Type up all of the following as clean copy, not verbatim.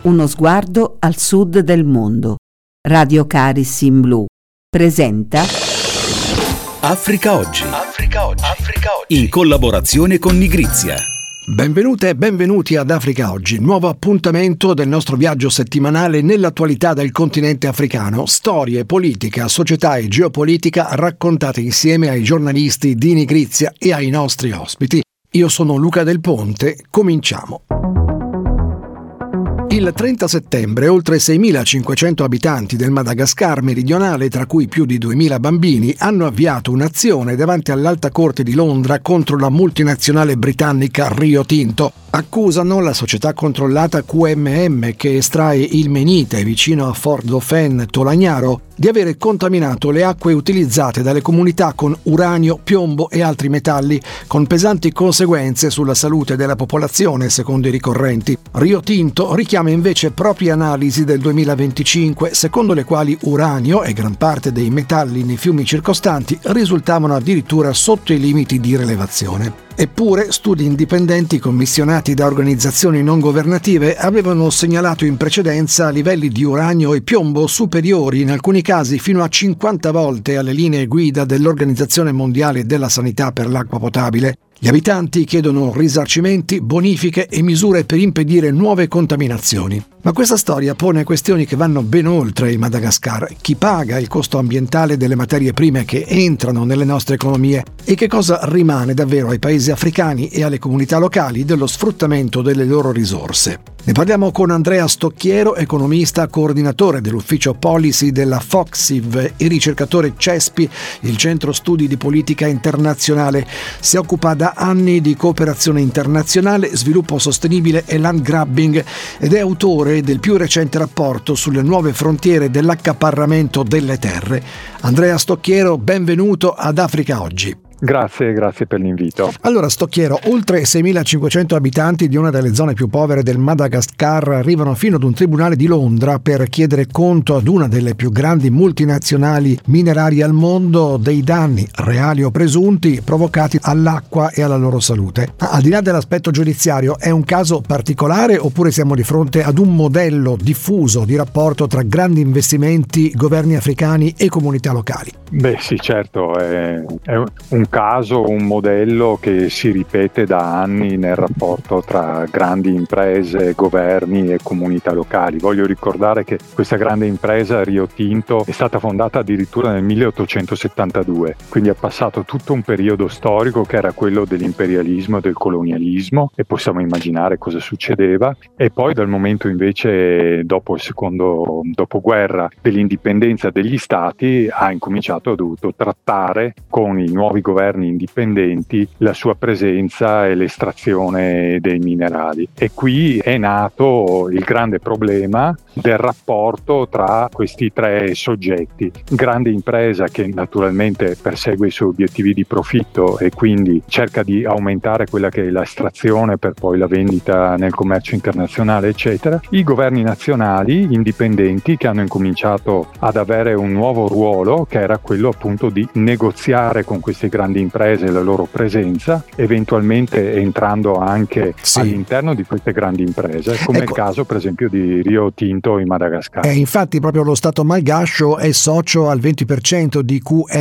Uno sguardo al sud del mondo. Radio Caris in Blu presenta Africa Oggi. In collaborazione con Nigrizia. Benvenute e benvenuti ad Africa Oggi, nuovo appuntamento del nostro viaggio settimanale nell'attualità del continente africano, storie, politica, società e geopolitica raccontate insieme ai giornalisti di Nigrizia e ai nostri ospiti. Io sono Luca Del Ponte, cominciamo. Il 30 settembre oltre 6.500 abitanti del Madagascar meridionale, tra cui più di 2.000 bambini, hanno avviato un'azione davanti all'Alta Corte di Londra contro la multinazionale britannica Rio Tinto. Accusano la società controllata QMM, che estrae ilmenite vicino a Fort Dauphin, Tolagnaro, di avere contaminato le acque utilizzate dalle comunità con uranio, piombo e altri metalli, con pesanti conseguenze sulla salute della popolazione, secondo i ricorrenti. Rio Tinto richiama invece proprie analisi del 2025, secondo le quali uranio e gran parte dei metalli nei fiumi circostanti risultavano addirittura sotto i limiti di rilevazione. Eppure, studi indipendenti commissionati da organizzazioni non governative avevano segnalato in precedenza livelli di uranio e piombo superiori, in alcuni casi fino a 50 volte alle linee guida dell'Organizzazione Mondiale della Sanità per l'acqua potabile. Gli abitanti chiedono risarcimenti, bonifiche e misure per impedire nuove contaminazioni. Ma questa storia pone questioni che vanno ben oltre il Madagascar. Chi paga il costo ambientale delle materie prime che entrano nelle nostre economie? E che cosa rimane davvero ai paesi africani e alle comunità locali dello sfruttamento delle loro risorse? Ne parliamo con Andrea Stocchiero, economista, coordinatore dell'ufficio policy della FOXIV e ricercatore CESPI, il Centro Studi di Politica Internazionale. Si occupa da anni di cooperazione internazionale, sviluppo sostenibile e land grabbing ed è autore del più recente rapporto sulle nuove frontiere dell'accaparramento delle terre. Andrea Stocchiero, benvenuto ad Africa Oggi. Grazie per l'invito. Allora, Stocchiero, oltre 6.500 abitanti di una delle zone più povere del Madagascar arrivano fino ad un tribunale di Londra per chiedere conto ad una delle più grandi multinazionali minerarie al mondo dei danni, reali o presunti, provocati all'acqua e alla loro salute. Al di là dell'aspetto giudiziario, è un caso particolare oppure siamo di fronte ad un modello diffuso di rapporto tra grandi investimenti, governi africani e comunità locali? Beh sì, certo, è un caso, un modello che si ripete da anni nel rapporto tra grandi imprese, governi e comunità locali. Voglio ricordare che questa grande impresa, Rio Tinto, è stata fondata addirittura nel 1872, quindi è passato tutto un periodo storico che era quello dell'imperialismo e del colonialismo, e possiamo immaginare cosa succedeva, e poi dal momento invece dopo il secondo dopoguerra dell'indipendenza degli stati ha dovuto trattare con i nuovi governi indipendenti la sua presenza e l'estrazione dei minerali. E qui è nato il grande problema del rapporto tra questi tre soggetti. Grande impresa che naturalmente persegue i suoi obiettivi di profitto e quindi cerca di aumentare quella che è l'estrazione per poi la vendita nel commercio internazionale, eccetera. I governi nazionali indipendenti che hanno incominciato ad avere un nuovo ruolo, che era quello appunto di negoziare con queste grandi imprese la loro presenza, eventualmente entrando anche all'interno di queste grandi imprese, come il caso per esempio di Rio Tinto in Madagascar. Infatti proprio lo Stato malgascio è socio al 20% di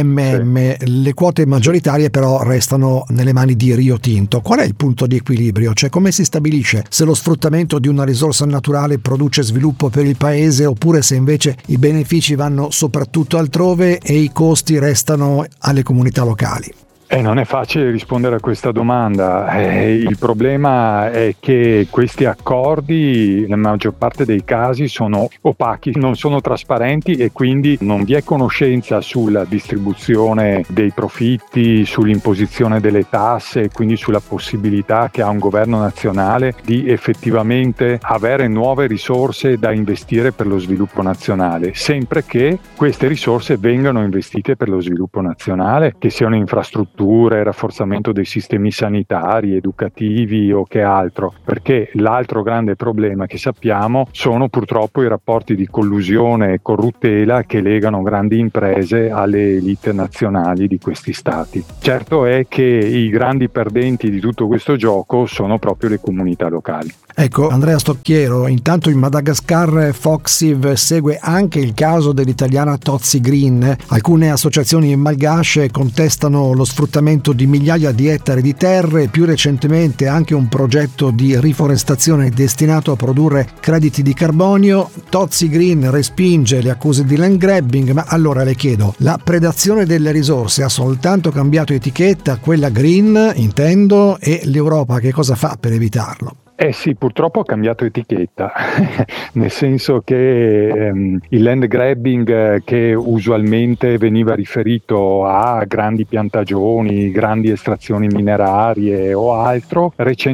QMM, le quote maggioritarie però restano nelle mani di Rio Tinto. Qual è il punto di equilibrio? Cioè, come si stabilisce se lo sfruttamento di una risorsa naturale produce sviluppo per il paese oppure se invece i benefici vanno soprattutto altrove e i costi restano alle comunità locali? Non è facile rispondere a questa domanda. Il problema è che questi accordi, nella maggior parte dei casi, sono opachi, non sono trasparenti e quindi non vi è conoscenza sulla distribuzione dei profitti, sull'imposizione delle tasse, quindi sulla possibilità che ha un governo nazionale di effettivamente avere nuove risorse da investire per lo sviluppo nazionale, sempre che queste risorse vengano investite per lo sviluppo nazionale, che siano infrastrutture infrastrutture, rafforzamento dei sistemi sanitari, educativi o che altro, perché l'altro grande problema che sappiamo sono purtroppo i rapporti di collusione e corruttela che legano grandi imprese alle elite nazionali di questi stati. Certo è che i grandi perdenti di tutto questo gioco sono proprio le comunità locali. Ecco, Andrea Stocchiero, intanto in Madagascar Foxiv segue anche il caso dell'italiana Tozzi Green. Alcune associazioni malgache contestano lo sfruttamento di migliaia di ettari di terre, più recentemente anche un progetto di riforestazione destinato a produrre crediti di carbonio. Tozzi Green respinge le accuse di land grabbing, ma allora le chiedo, la predazione delle risorse ha soltanto cambiato etichetta, quella green intendo, e l'Europa che cosa fa per evitarlo? Sì, purtroppo ha cambiato etichetta, nel senso che il land grabbing che usualmente veniva riferito a grandi piantagioni, grandi estrazioni minerarie o altro,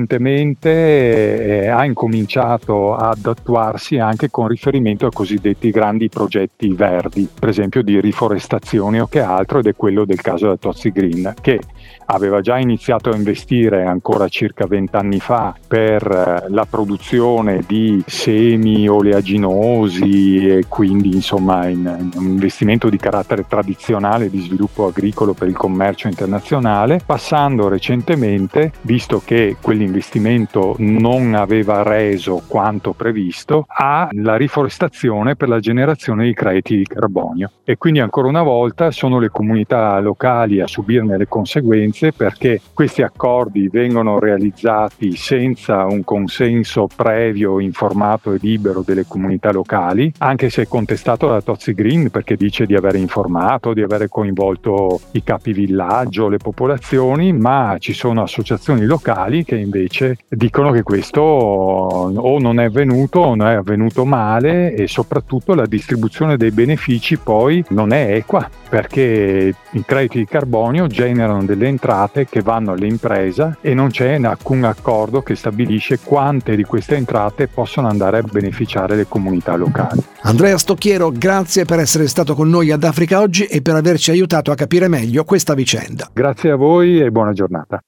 recentemente ha incominciato ad attuarsi anche con riferimento a cosiddetti grandi progetti verdi, per esempio di riforestazione o che altro, ed è quello del caso della Tozzi Green, che aveva già iniziato a investire ancora circa 20 anni fa per la produzione di semi oleaginosi e quindi insomma in un investimento di carattere tradizionale di sviluppo agricolo per il commercio internazionale, passando recentemente, visto che quell'investimento non aveva reso quanto previsto, alla riforestazione per la generazione di crediti di carbonio. E quindi ancora una volta sono le comunità locali a subirne le conseguenze, perché questi accordi vengono realizzati senza un consenso previo, informato e libero delle comunità locali, anche se è contestato da Tozzi Green perché dice di aver informato, di aver coinvolto i capi villaggio, le popolazioni, ma ci sono associazioni locali che invece dicono che questo o non è avvenuto o non è avvenuto male, e soprattutto la distribuzione dei benefici poi non è equa, perché i crediti di carbonio generano delle entrate che vanno all'impresa e non c'è alcun accordo che stabilisce quante di queste entrate possono andare a beneficiare le comunità locali. Andrea Stocchiero, grazie per essere stato con noi ad Africa Oggi e per averci aiutato a capire meglio questa vicenda. Grazie a voi e buona giornata.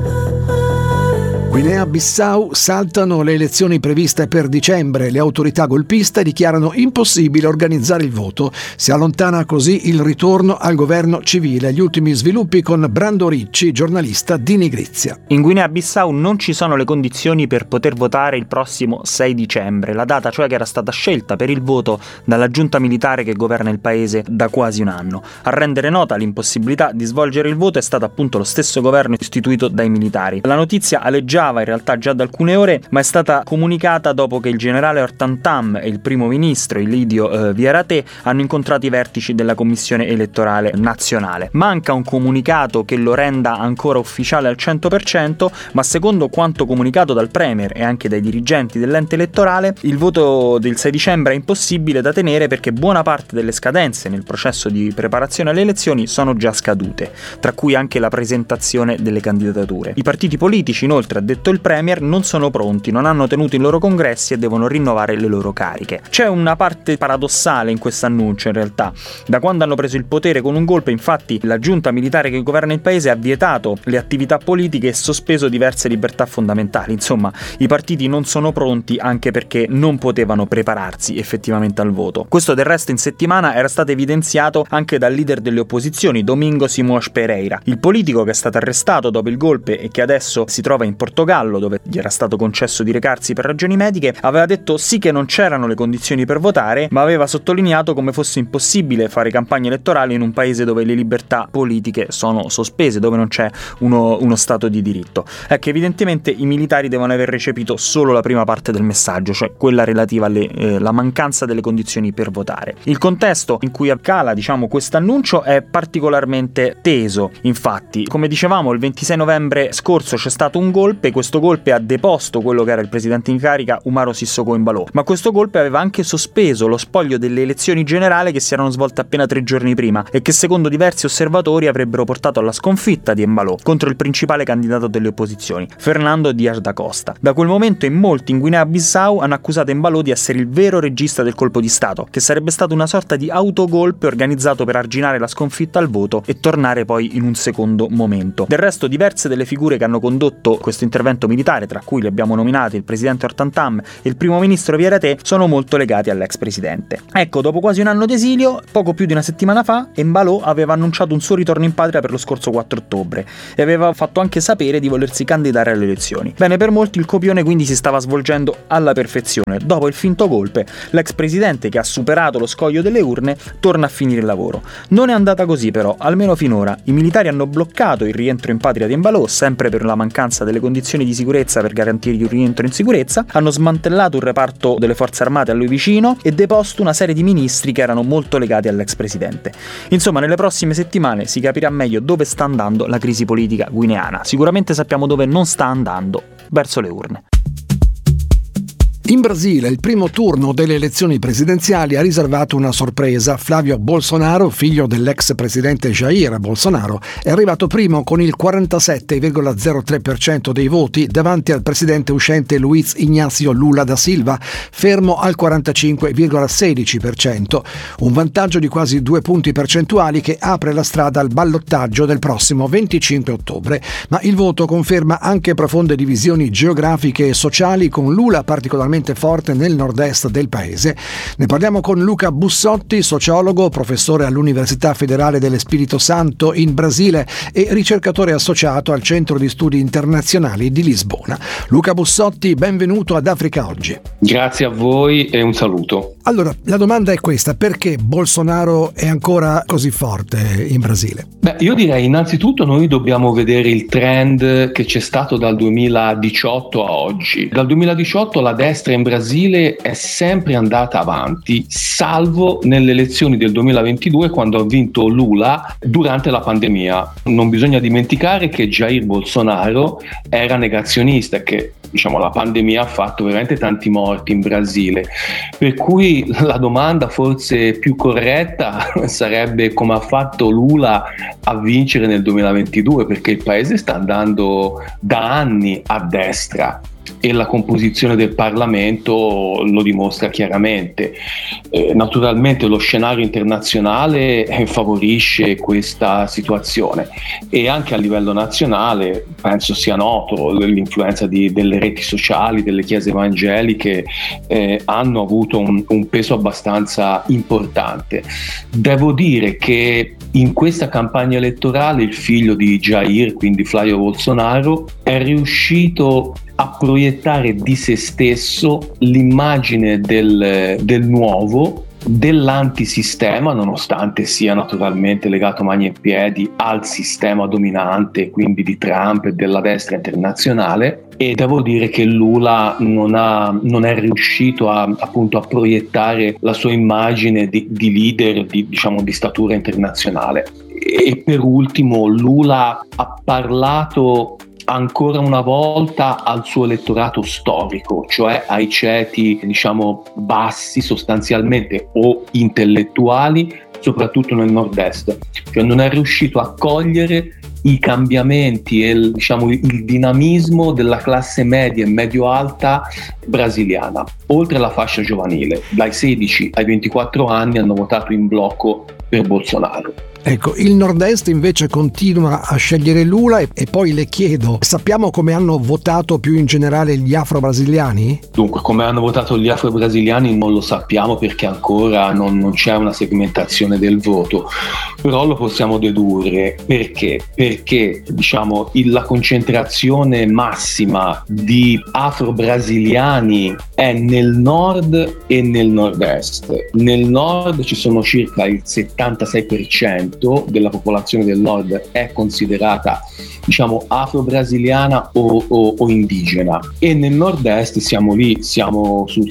Guinea-Bissau saltano le elezioni previste per dicembre. Le autorità golpiste dichiarano impossibile organizzare il voto. Si allontana così il ritorno al governo civile. Gli ultimi sviluppi con Brando Ricci, giornalista di Nigrizia. In Guinea-Bissau non ci sono le condizioni per poter votare il prossimo 6 dicembre, la data cioè che era stata scelta per il voto dalla giunta militare che governa il paese da quasi un anno. A rendere nota l'impossibilità di svolgere il voto è stato appunto lo stesso governo istituito dai militari. La notizia aleggiava in realtà già da alcune ore, ma è stata comunicata dopo che il generale Hortan e il primo ministro Ilidio Viarate hanno incontrato i vertici della commissione elettorale nazionale. Manca un comunicato che lo renda ancora ufficiale al 100%, ma secondo quanto comunicato dal premier e anche dai dirigenti dell'ente elettorale, il voto del 6 dicembre è impossibile da tenere perché buona parte delle scadenze nel processo di preparazione alle elezioni sono già scadute, tra cui anche la presentazione delle candidature. I partiti politici, inoltre, ha detto il premier, non sono pronti, non hanno tenuto i loro congressi e devono rinnovare le loro cariche. C'è una parte paradossale in questo annuncio in realtà. Da quando hanno preso il potere con un golpe, infatti, la giunta militare che governa il paese ha vietato le attività politiche e sospeso diverse libertà fondamentali. Insomma, i partiti non sono pronti anche perché non potevano prepararsi effettivamente al voto. Questo del resto in settimana era stato evidenziato anche dal leader delle opposizioni, Domingo Simões Pereira, il politico che è stato arrestato dopo il golpe e che adesso si trova in Portogallo, dove gli era stato concesso di recarsi per ragioni mediche. Aveva detto sì che non c'erano le condizioni per votare, ma aveva sottolineato come fosse impossibile fare campagna elettorale in un paese dove le libertà politiche sono sospese, dove non c'è uno stato di diritto. Ecco, evidentemente i militari devono aver recepito solo la prima parte del messaggio, cioè quella relativa alla mancanza delle condizioni per votare. Il contesto in cui cala, questo annuncio è particolarmente teso. Infatti, come dicevamo, il 26 novembre scorso c'è stato un golpe questo golpe ha deposto quello che era il presidente in carica, Umaro Sissoko Embalo, ma questo golpe aveva anche sospeso lo spoglio delle elezioni generali che si erano svolte appena 3 giorni prima e che secondo diversi osservatori avrebbero portato alla sconfitta di Embalo contro il principale candidato delle opposizioni, Fernando Dias da Costa. Da quel momento in molti in Guinea-Bissau hanno accusato Embalo di essere il vero regista del colpo di Stato, che sarebbe stato una sorta di autogolpe organizzato per arginare la sconfitta al voto e tornare poi in un secondo momento. Del resto, diverse delle figure che hanno condotto questo intervento militare, tra cui li abbiamo nominati il presidente Hortan e il primo ministro Vieraté, sono molto legati all'ex presidente. Ecco, dopo quasi un anno d'esilio, poco più di una settimana fa, Embalo aveva annunciato un suo ritorno in patria per lo scorso 4 ottobre e aveva fatto anche sapere di volersi candidare alle elezioni. Bene, per molti il copione quindi si stava svolgendo alla perfezione. Dopo il finto golpe, l'ex presidente, che ha superato lo scoglio delle urne, torna a finire il lavoro. Non è andata così però, almeno finora. I militari hanno bloccato il rientro in patria di Embalo, sempre per la mancanza delle condizioni di sicurezza per garantire il rientro in sicurezza, hanno smantellato un reparto delle forze armate a lui vicino e deposto una serie di ministri che erano molto legati all'ex presidente. Insomma, nelle prossime settimane si capirà meglio dove sta andando la crisi politica guineana. Sicuramente sappiamo dove non sta andando: verso le urne. In Brasile il primo turno delle elezioni presidenziali ha riservato una sorpresa. Flavio Bolsonaro, figlio dell'ex presidente Jair Bolsonaro, è arrivato primo con il 47,03% dei voti davanti al presidente uscente Luiz Inácio Lula da Silva, fermo al 45,16%, un vantaggio di quasi 2 punti percentuali che apre la strada al ballottaggio del prossimo 25 ottobre. Ma il voto conferma anche profonde divisioni geografiche e sociali, con Lula particolarmente forte nel nord-est del paese. Ne parliamo con Luca Bussotti, sociologo, professore all'Università Federale dell'Espirito Santo in Brasile e ricercatore associato al Centro di Studi Internazionali di Lisbona. Luca Bussotti, benvenuto ad Africa Oggi. Grazie a voi e un saluto. Allora, la domanda è questa: perché Bolsonaro è ancora così forte in Brasile? Io direi innanzitutto noi dobbiamo vedere il trend che c'è stato dal 2018 a oggi. Dal 2018 la destra in Brasile è sempre andata avanti, salvo nelle elezioni del 2022, quando ha vinto Lula durante la pandemia. Non bisogna dimenticare che Jair Bolsonaro era negazionista, che la pandemia ha fatto veramente tanti morti in Brasile, per cui la domanda forse più corretta sarebbe come ha fatto Lula a vincere nel 2022, perché il paese sta andando da anni a destra e la composizione del Parlamento lo dimostra chiaramente. Naturalmente lo scenario internazionale favorisce questa situazione, e anche a livello nazionale penso sia noto l'influenza delle reti sociali, delle chiese evangeliche hanno avuto un peso abbastanza importante. Devo dire che in questa campagna elettorale il figlio di Jair, quindi Flavio Bolsonaro, è riuscito a proiettare di se stesso l'immagine del nuovo, dell'antisistema, nonostante sia naturalmente legato mani e piedi al sistema dominante, quindi di Trump e della destra internazionale. E devo dire che Lula non è riuscito a proiettare la sua immagine di leader di statura internazionale. E per ultimo Lula ha parlato ancora una volta al suo elettorato storico, cioè ai ceti bassi sostanzialmente o intellettuali, soprattutto nel nord-est. Cioè non è riuscito a cogliere i cambiamenti e il dinamismo della classe media e medio-alta brasiliana, oltre alla fascia giovanile. Dai 16 ai 24 anni hanno votato in blocco per Bolsonaro. Ecco, il nord-est invece continua a scegliere Lula e poi le chiedo, sappiamo come hanno votato più in generale gli afro-brasiliani? Dunque, come hanno votato gli afro-brasiliani non lo sappiamo, perché ancora non c'è una segmentazione del voto, però lo possiamo dedurre. Perché? Perché la concentrazione massima di afro-brasiliani è nel nord e nel nord-est. Nel nord ci sono circa il 76% della popolazione del nord è considerata afro-brasiliana o indigena, e nel nord-est siamo sul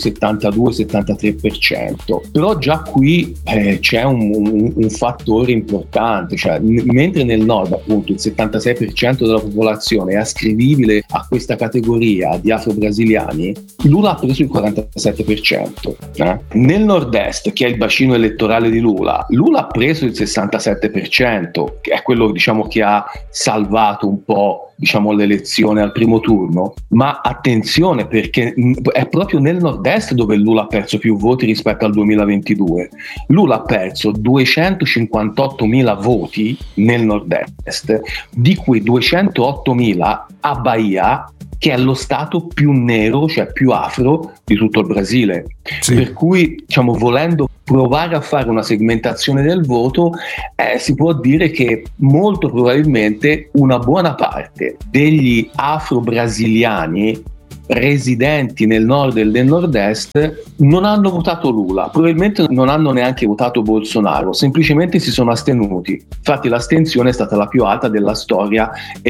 72-73%. Però già qui c'è un fattore importante, cioè mentre nel nord appunto il 76% della popolazione è ascrivibile a questa categoria di afro-brasiliani, Lula ha preso il 47%. Nel nord-est, che è il bacino elettorale di Lula ha preso il 67%, che è quello, diciamo, che ha salvato un po', diciamo, l'elezione al primo turno. Ma attenzione, perché è proprio nel nord-est dove Lula ha perso più voti rispetto al 2022. Lula ha perso 258.000 voti nel nord-est, di cui 208.000 a Bahia, che è lo stato più nero, cioè più afro di tutto il Brasile. Sì. Per cui, diciamo, volendo provare a fare una segmentazione del voto, si può dire che molto probabilmente una buona parte degli afro-brasiliani residenti nel nord e nel nord-est non hanno votato Lula, probabilmente non hanno neanche votato Bolsonaro, semplicemente si sono astenuti. Infatti l'astensione è stata la più alta della storia